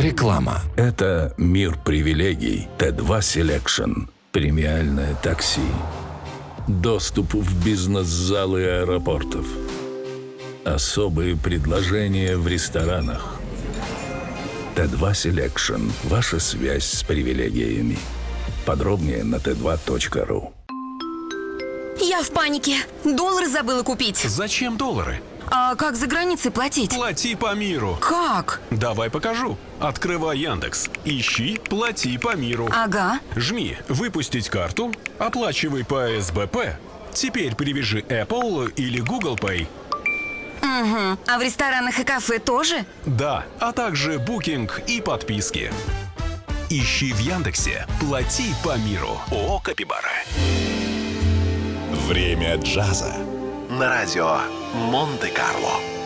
Реклама. Это мир привилегий. Т2 Selection. Премиальное такси. Доступ в бизнес-залы аэропортов. Особые предложения в ресторанах. Т2 Selection. Ваша связь с привилегиями. Подробнее на t2.ru. Я в панике. Доллары забыла купить. Зачем доллары? А как за границей платить? Плати по миру. Как? Давай покажу. Открывай Яндекс. Ищи «Плати по миру». Ага. Жми «Выпустить карту», оплачивай по СБП. Теперь привяжи Apple или Google Pay. Угу. А в ресторанах и кафе тоже? Да, а также букинг и подписки. Ищи в Яндексе «Плати по миру». ООО «Капибара». Время джаза на радио Монте-Карло.